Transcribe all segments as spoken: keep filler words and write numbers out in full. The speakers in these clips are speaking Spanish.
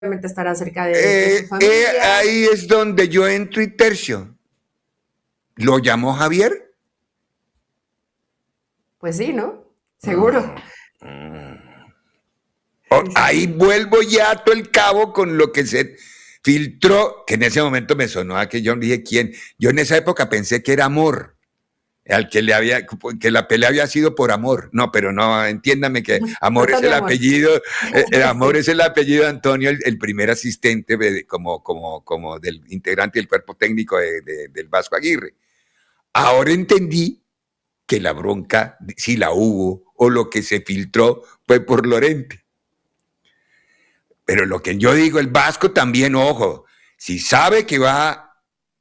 seguramente estará cerca de, de su Eh, eh, familia. ahí es donde yo entro y tercio. ¿Lo llamó Javier? Pues sí, ¿no? Seguro. Mm, mm. Sí, Oh, sí, ahí sí. vuelvo ya ato el cabo con lo que se filtró, que en ese momento me sonó a que yo dije quién. Yo en esa época pensé que era Amor, al que le había, que la pelea había sido por Amor. No, pero no, entiéndame que Amor es el Antonio Amor. apellido, eh, el Amor Sí. es el apellido de Antonio, el, el primer asistente de, como, como, como del integrante del cuerpo técnico de, de, del Vasco Aguirre. Ahora entendí que la bronca, si la hubo, o lo que se filtró, fue por Lorente. Pero lo que yo digo, el Vasco también, ojo, si sabe que va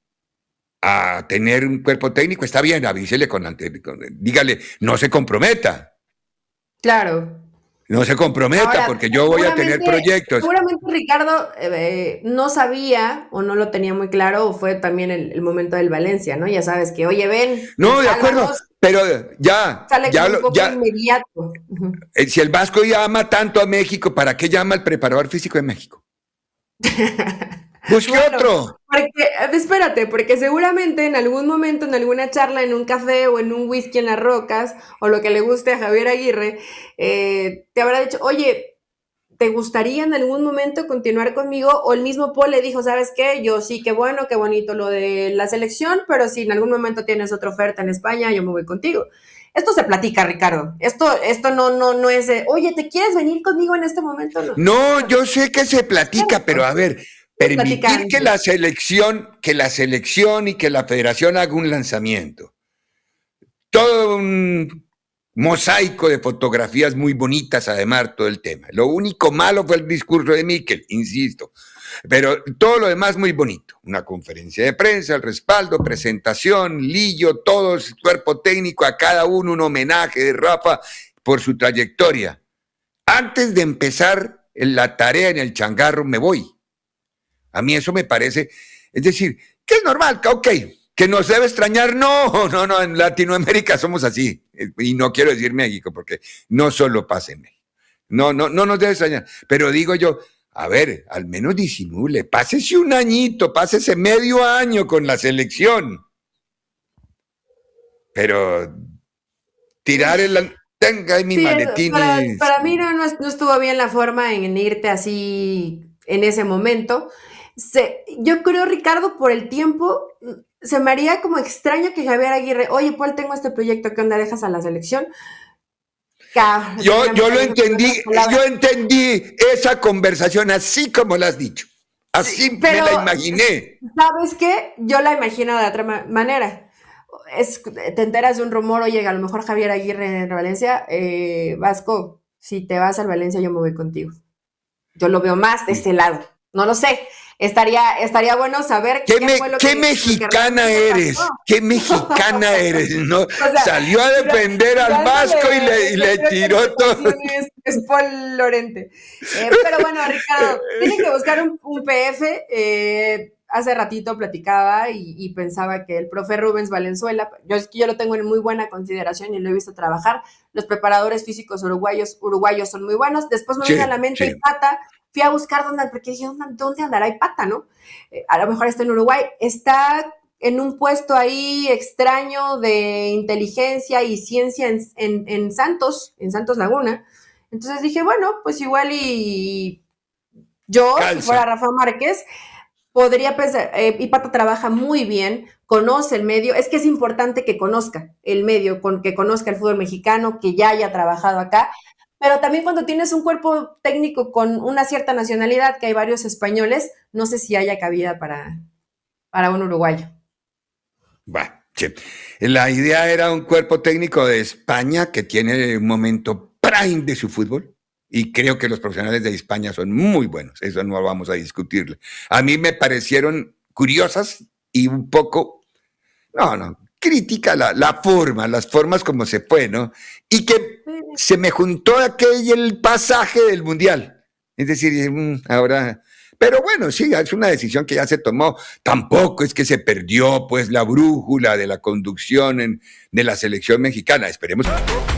a tener un cuerpo técnico, está bien, avísele con, ante, con dígale, no se comprometa, Claro. no se comprometa, Ahora, porque yo voy a tener seguramente, proyectos. seguramente Ricardo eh, no sabía o no lo tenía muy claro, o fue también el, el momento del Valencia, ¿no? Ya sabes que, oye, ven, No, de acuerdo, sálvanos, pero ya, sale ya, como un lo, poco ya, inmediato. Ujú. eh, si el Vasco llama tanto a México, ¿para qué llama al preparador físico de México? Busque Bueno, otro. porque, espérate, porque seguramente en algún momento, en alguna charla, en un café o en un whisky en las rocas, o lo que le guste a Javier Aguirre, eh, te habrá dicho, oye, ¿te gustaría en algún momento continuar conmigo? O el mismo Paul le dijo, ¿sabes qué? Yo sí, qué bueno, qué bonito lo de la selección, pero si en algún momento tienes otra oferta en España, yo me voy contigo. Esto se platica, Ricardo. Esto, esto no, no, no es de, oye, ¿te quieres venir conmigo en este momento? No, No, no, yo sé que se platica, pero a ver, se platica permitir que la antes. selección, que la selección y que la federación haga un lanzamiento. Todo un mosaico de fotografías muy bonitas, además, todo el tema. Lo único malo fue el discurso de Miquel, insisto. Pero todo lo demás muy bonito. Una conferencia de prensa, el respaldo, presentación, Lillo, todo el cuerpo técnico, a cada uno un homenaje de Rafa por su trayectoria. Antes de empezar la tarea en el changarro, me voy. A mí eso me parece, es decir, que es normal, que ok, que nos debe extrañar, no, no, no, en Latinoamérica somos así, y no quiero decir México, porque no solo pasa en México, no, no, no nos debe extrañar, pero digo yo, a ver, al menos disimule, pásese un añito, pásese medio año con la selección, pero tirar el, tenga mi Sí, maletín para, y... para mí no, no, no estuvo bien la forma en irte así en ese momento. Se, yo creo, Ricardo, por el tiempo, se me haría como extraño que Javier Aguirre, oye, Paul, tengo este proyecto, ¿qué onda? ¿Dejas a la selección? Ca- Yo, yo seguramente lo le dijo con entendí, otras palabras. yo entendí esa conversación así como la has dicho. Sí, Así me pero, la imaginé. ¿sabes qué? Yo la imagino de otra ma- manera. Es, te enteras de un rumor, oye, a lo mejor Javier Aguirre en Valencia, eh, Vasco, si te vas al Valencia, yo me voy contigo. Yo lo veo más de ese lado. No lo sé. Estaría, estaría bueno saber ¿Qué, qué fue me, lo ¿Qué que, lo que mexicana realmente eres? ¿Qué pasó. mexicana eres? ¿No? O sea, Salió a tira, defender al Vasco y tirándole, le, y yo le creo que tiró mi todo. pasión es, es Paul Lorente. Eh, pero bueno, Ricardo, tienen que buscar un, un P F. Eh, hace ratito platicaba y, y, pensaba que el profe Rubens Valenzuela, yo, es que yo lo tengo en muy buena consideración y lo he visto trabajar. Los preparadores físicos uruguayos, uruguayos son muy buenos. Después me viene a Sí, la mente sí. Ipata. Fui a buscar dónde, porque dije, ¿dónde andará Ipata, no? Eh, a lo mejor está en Uruguay. Está en un puesto ahí extraño de inteligencia y ciencia en, en, en Santos, en Santos Laguna. Entonces dije, bueno, pues igual y yo, si Calza. fuera Rafa Márquez, podría pensar, eh, y Pato trabaja muy bien, conoce el medio, es que es importante que conozca el medio, con, que conozca el fútbol mexicano, que ya haya trabajado acá, pero también cuando tienes un cuerpo técnico con una cierta nacionalidad, que hay varios españoles, no sé si haya cabida para, para un uruguayo. Bah, sí. La idea era un cuerpo técnico de España que tiene un momento prime de su fútbol. Y creo que los profesionales de España son muy buenos. Eso no vamos a discutirle. A mí me parecieron curiosas y un poco, no, no, crítica la, la forma, las formas como se fue, ¿no? Y que se me juntó aquel el pasaje del Mundial. Es decir, mm, ahora... Pero bueno, sí, es una decisión que ya se tomó. Tampoco es que se perdió, pues, la brújula de la conducción en, de la selección mexicana. Esperemos.